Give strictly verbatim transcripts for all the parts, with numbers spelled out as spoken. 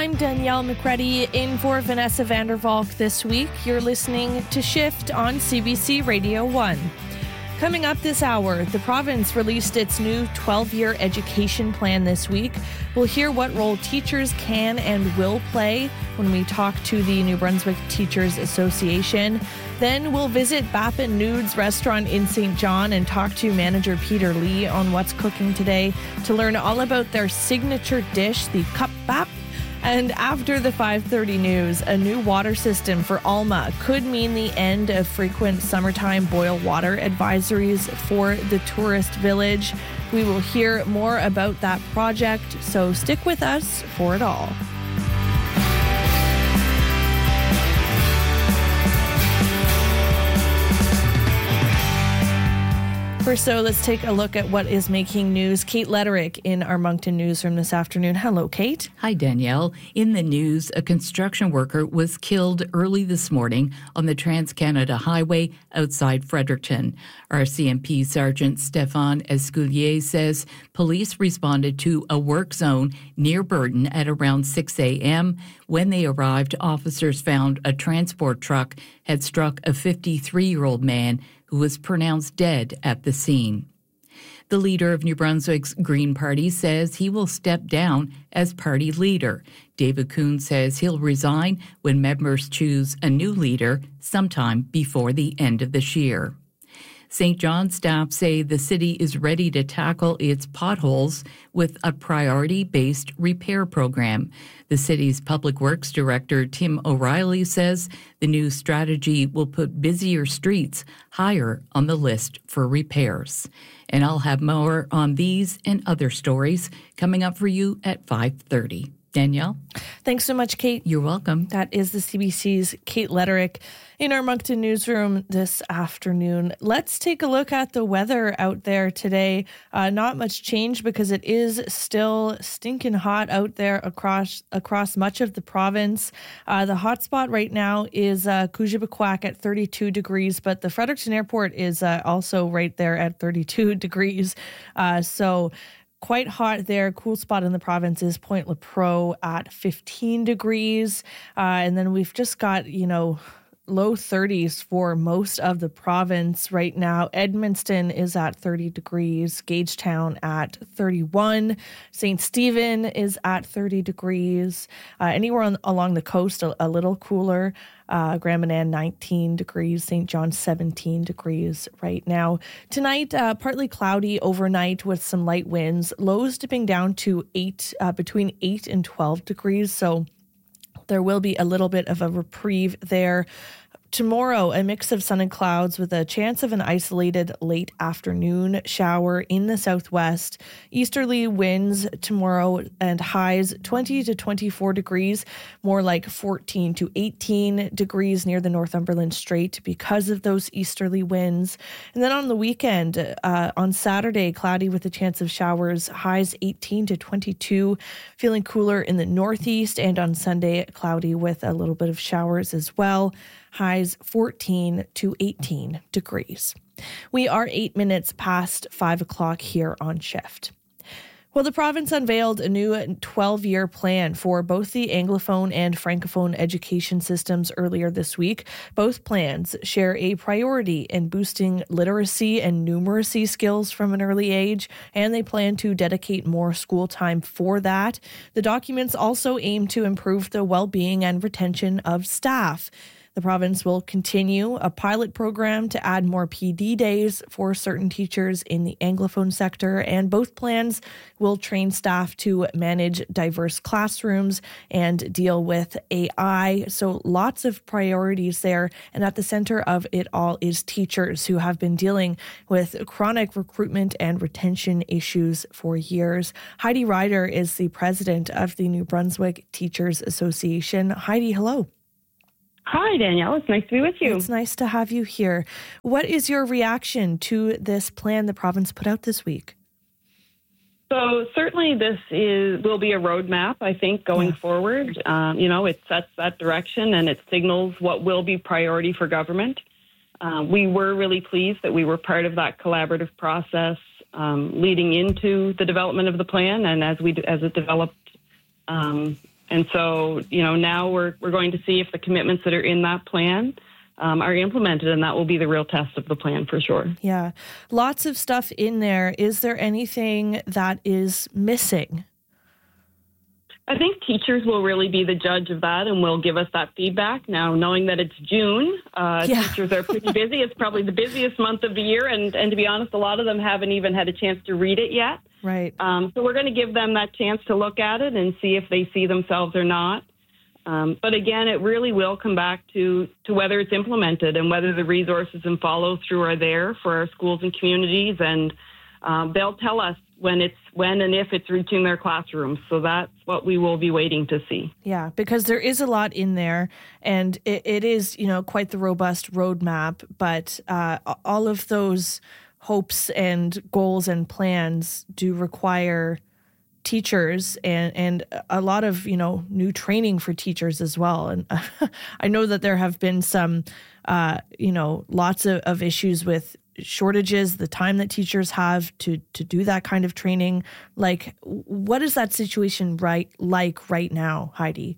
I'm Danielle McCready, in for Vanessa Vandervalk this week. You're listening to Shift on C B C Radio one. Coming up this hour, the province released its new twelve-year education plan this week. We'll hear what role teachers can and will play when we talk to the New Brunswick Teachers Association. Then we'll visit Bap and Nudes restaurant in Saint John and talk to manager Peter Lee on what's cooking today to learn all about their signature dish, the Cup Bap. And after the five thirty news, a new water system for Alma could mean the end of frequent summertime boil water advisories for the tourist village. We will hear more about that project, so stick with us for it all. First, so let's take a look at what is making news. Kate Letterick in our Moncton newsroom this afternoon. Hello, Kate. Hi, Danielle. In the news, a construction worker was killed early this morning on the Trans-Canada Highway outside Fredericton. R C M P Sergeant Stéphane Esculier says police responded to a work zone near Burton at around six a.m. When they arrived, officers found a transport truck had struck a fifty-three-year-old man who was pronounced dead at the scene. The leader of New Brunswick's Green Party says he will step down as party leader. David Kuhn says he'll resign when members choose a new leader sometime before the end of this year. Saint John staff say the city is ready to tackle its potholes with a priority-based repair program. The city's Public Works Director, Tim O'Reilly, says the new strategy will put busier streets higher on the list for repairs. And I'll have more on these and other stories coming up for you at five thirty. Danielle? Thanks so much, Kate. You're welcome. That is the C B C's Kate Letterick in our Moncton newsroom this afternoon. Let's take a look at the weather out there today. Uh, not much change because it is still stinking hot out there across across much of the province. Uh, the hot spot right now is uh, Coujabouquac at thirty-two degrees, but the Fredericton Airport is uh, also right there at thirty-two degrees. Uh, so quite hot there. Cool spot in the province is Point Lepreau at fifteen degrees. Uh, and then we've just got, you know, low thirties for most of the province right now. Edmundston is at thirty degrees. Gagetown at thirty-one. Saint Stephen is at thirty degrees. Uh, anywhere on, along the coast, a, a little cooler. Uh, Grand Manan, nineteen degrees. Saint John, seventeen degrees right now. Tonight, uh, partly cloudy overnight with some light winds. Lows dipping down to eight, uh, between eight and twelve degrees. So there will be a little bit of a reprieve there. Tomorrow, a mix of sun and clouds with a chance of an isolated late afternoon shower in the southwest. Easterly winds tomorrow and highs twenty to twenty-four degrees, more like fourteen to eighteen degrees near the Northumberland Strait because of those easterly winds. And then on the weekend, uh, on Saturday, cloudy with a chance of showers, highs eighteen to twenty-two, feeling cooler in the northeast. And on Sunday, cloudy with a little bit of showers as well. Highs fourteen to eighteen degrees. We are eight minutes past five o'clock here on Shift. Well, the province unveiled a new twelve-year plan for both the Anglophone and Francophone education systems earlier this week. Both plans share a priority in boosting literacy and numeracy skills from an early age, and they plan to dedicate more school time for that. The documents also aim to improve the well-being and retention of staff. The province will continue a pilot program to add more P D days for certain teachers in the Anglophone sector, and both plans will train staff to manage diverse classrooms and deal with A I. So lots of priorities there, and at the center of it all is teachers who have been dealing with chronic recruitment and retention issues for years. Heidi Ryder is the president of the New Brunswick Teachers Association. Heidi, hello. Hi, Danielle. It's nice to be with you. It's nice to have you here. What is your reaction to this plan the province put out this week? So certainly this is will be a roadmap, I think, going yeah. forward. Um, you know, it sets that direction and it signals what will be priority for government. Uh, we were really pleased that we were part of that collaborative process um, leading into the development of the plan, and as we as it developed um, And so, you know, now we're we're going to see if the commitments that are in that plan um, are implemented, and that will be the real test of the plan for sure. Yeah. Lots of stuff in there. Is there anything that is missing? I think teachers will really be the judge of that and will give us that feedback. Now, knowing that it's June, uh, yeah. teachers are pretty busy. It's probably the busiest month of the year. And, and to be honest, a lot of them haven't even had a chance to read it yet. Right. Um, so we're going to give them that chance to look at it and see if they see themselves or not. Um, but again, it really will come back to, to whether it's implemented and whether the resources and follow through are there for our schools and communities. And um, they'll tell us when it's when and if it's reaching their classrooms. So that's what we will be waiting to see. Yeah, because there is a lot in there, and it, it is, you know, quite the robust roadmap. But uh, all of those hopes and goals and plans do require teachers and, and a lot of, you know, new training for teachers as well. And uh, I know that there have been some, uh, you know, lots of, of issues with shortages, the time that teachers have to to do that kind of training. Like, what is that situation right like right now, Heidi?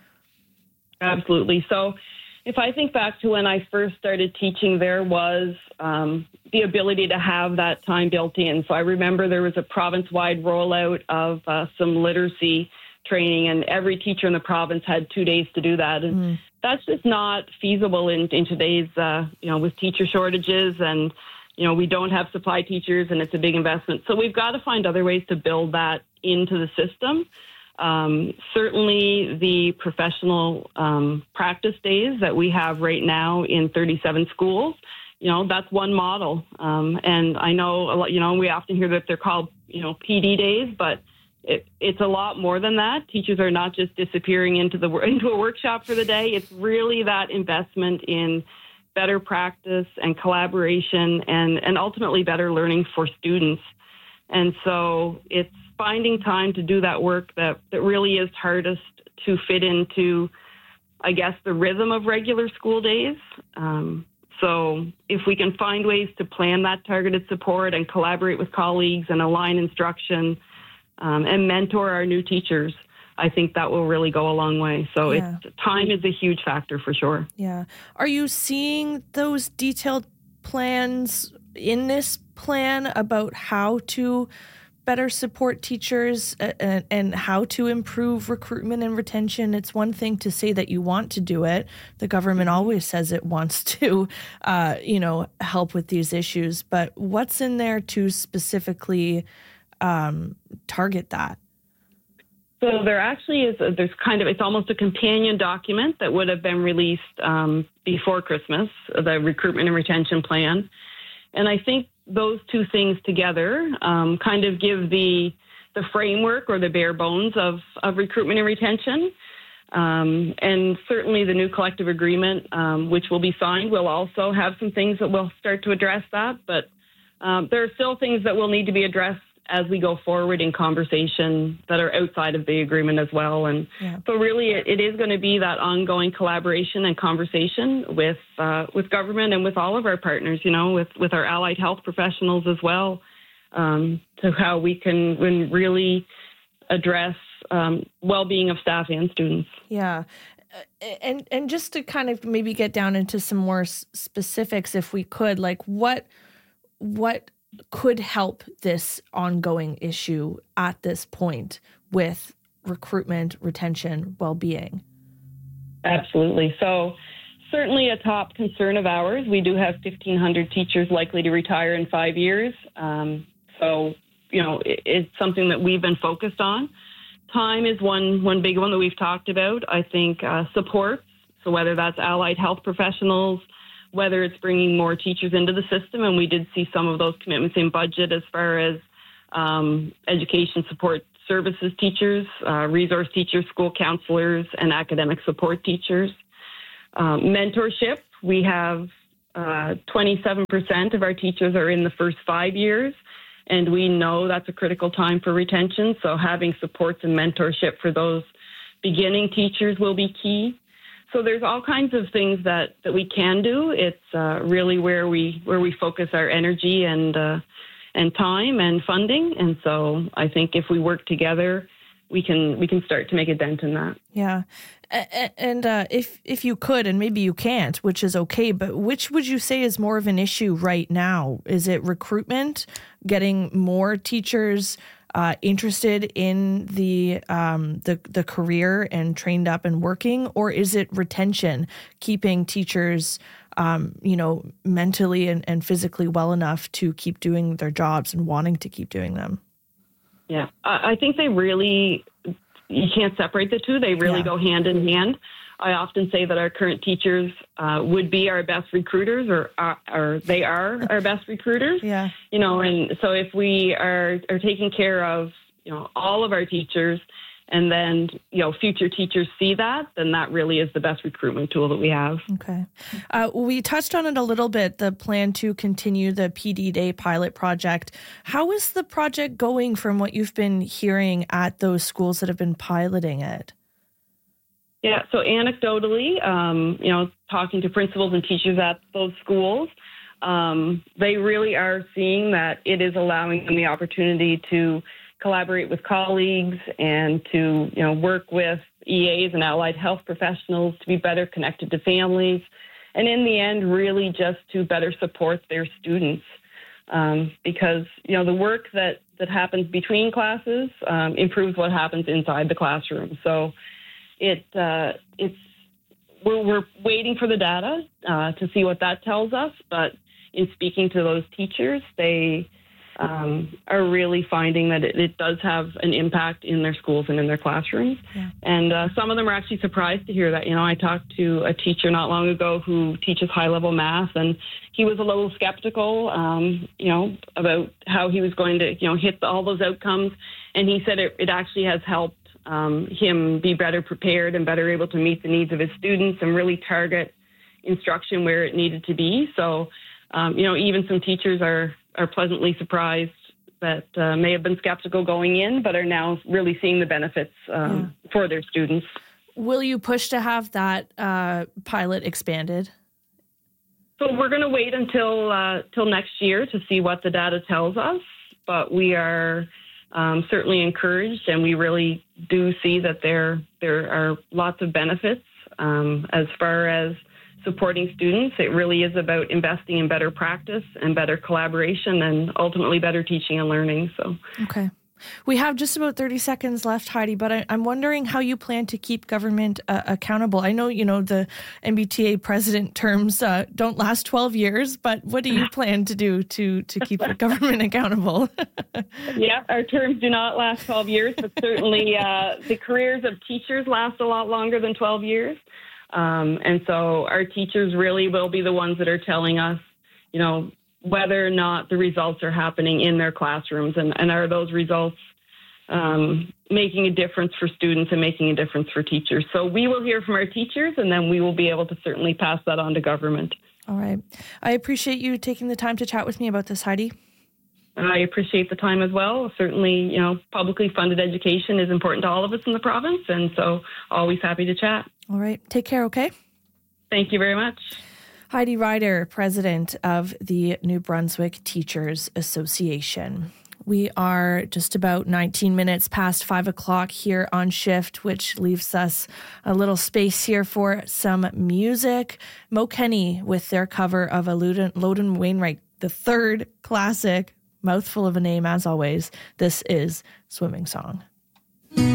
Absolutely. So if I think back to when I first started teaching, there was um, the ability to have that time built in. So I remember there was a province-wide rollout of uh, some literacy training, and every teacher in the province had two days to do that. And mm. that's just not feasible in, in today's, uh, you know, with teacher shortages, and, you know, we don't have supply teachers, and it's a big investment. So we've got to find other ways to build that into the system. Um, certainly the professional um, practice days that we have right now in thirty-seven schools, you know, that's one model. Um, and I know, a lot, you know, we often hear that they're called, you know, P D days, but it, it's a lot more than that. Teachers are not just disappearing into the into a workshop for the day. It's really that investment in better practice and collaboration and, and ultimately better learning for students. And so it's finding time to do that work that, that really is hardest to fit into, I guess, the rhythm of regular school days. Um, so if we can find ways to plan that targeted support and collaborate with colleagues and align instruction um, and mentor our new teachers, I think that will really go a long way. So yeah. it's, time is a huge factor for sure. Yeah. Are you seeing those detailed plans in this plan about how to better support teachers and, and how to improve recruitment and retention? It's one thing to say that you want to do it. The government always says it wants to, uh, you know, help with these issues. But what's in there to specifically um, target that? So there actually is, a, there's kind of, it's almost a companion document that would have been released um, before Christmas, the recruitment and retention plan. And I think those two things together um, kind of give the the framework or the bare bones of, of recruitment and retention. Um, and certainly the new collective agreement, um, which will be signed, will also have some things that will start to address that. But um, there are still things that will need to be addressed as we go forward in conversation that are outside of the agreement as well. And yeah. so really it, it is going to be that ongoing collaboration and conversation with uh, with government and with all of our partners, you know, with, with our allied health professionals as well, um, to how we can when really address um, well-being of staff and students. Yeah. And and just to kind of maybe get down into some more specifics, if we could, like what what could help this ongoing issue at this point with recruitment, retention, well-being? Absolutely. So certainly a top concern of ours. We do have fifteen hundred teachers likely to retire in five years. Um, so, you know, it, it's something that we've been focused on. Time is one, one big one that we've talked about. I think uh, support, so whether that's allied health professionals, whether it's bringing more teachers into the system, and we did see some of those commitments in budget as far as um, education support services teachers, uh, resource teachers, school counselors, and academic support teachers. Um, mentorship, we have uh, twenty-seven percent of our teachers are in the first five years, and we know that's a critical time for retention, so having supports and mentorship for those beginning teachers will be key. So there's all kinds of things that, that we can do. It's uh, really where we where we focus our energy and uh, and time and funding. And so I think if we work together we can we can start to make a dent in that. Yeah. And uh, if if you could, and maybe you can't, which is okay, but which would you say is more of an issue right now? Is it recruitment, getting more teachers uh, interested in the um, the the career and trained up and working, or is it retention, keeping teachers, um, you know, mentally and, and physically well enough to keep doing their jobs and wanting to keep doing them? Yeah, I think they really. You can't separate the two. They really yeah. go hand in hand. I often say that our current teachers uh, would be our best recruiters, or, uh, or they are our best recruiters. Yeah. You know, and so if we are, are taking care of, you know, all of our teachers, and then, you know, future teachers see that, then that really is the best recruitment tool that we have. Okay. Uh, we touched on it a little bit, the plan to continue the P D Day pilot project. How is the project going from what you've been hearing at those schools that have been piloting it? Yeah, so anecdotally, um, you know, talking to principals and teachers at those schools, um, they really are seeing that it is allowing them the opportunity to collaborate with colleagues and to, you know, work with E As and allied health professionals to be better connected to families. And in the end, really just to better support their students. Um, because, you know, the work that, that happens between classes um, improves what happens inside the classroom. So it uh, it's we're, we're waiting for the data uh, to see what that tells us. But in speaking to those teachers, they Um, are really finding that it, it does have an impact in their schools and in their classrooms. Yeah. And uh, some of them are actually surprised to hear that. You know, I talked to a teacher not long ago who teaches high-level math, and he was a little skeptical, um, you know, about how he was going to, you know, hit all those outcomes. And he said it, it actually has helped um, him be better prepared and better able to meet the needs of his students and really target instruction where it needed to be. So, um, you know, even some teachers are are pleasantly surprised that uh, may have been skeptical going in, but are now really seeing the benefits um, yeah. for their students. Will you push to have that uh, pilot expanded? So we're going to wait until uh, till next year to see what the data tells us, but we are um, certainly encouraged, and we really do see that there there are lots of benefits um, as far as supporting students. It really is about investing in better practice and better collaboration and ultimately better teaching and learning. So, okay. We have just about thirty seconds left, Heidi, but I, I'm wondering how you plan to keep government uh, accountable. I know, you know, the M B T A president terms uh, don't last twelve years, but what do you plan to do to, to keep the government accountable? Yeah, our terms do not last twelve years, but certainly uh, the careers of teachers last a lot longer than twelve years. Um, and so our teachers really will be the ones that are telling us, you know, whether or not the results are happening in their classrooms, and, and are those results um, making a difference for students and making a difference for teachers. So we will hear from our teachers, and then we will be able to certainly pass that on to government. All right. I appreciate you taking the time to chat with me about this, Heidi. I appreciate the time as well. Certainly, you know, publicly funded education is important to all of us in the province, and so always happy to chat. All right. Take care, okay? Thank you very much. Heidi Ryder, president of the New Brunswick Teachers Association. We are just about nineteen minutes past five o'clock here on Shift, which leaves us a little space here for some music. Mo Kenny with their cover of a Loudon Wainwright, the third classic, mouthful of a name as always. This is Swimming Song.